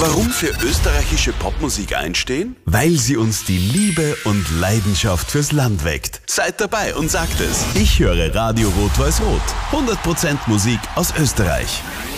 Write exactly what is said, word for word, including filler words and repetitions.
Warum für österreichische Popmusik einstehen? Weil sie uns die Liebe und Leidenschaft fürs Land weckt. Seid dabei und sagt es. Ich höre Radio Rot-Weiß-Rot. hundert Prozent Musik aus Österreich.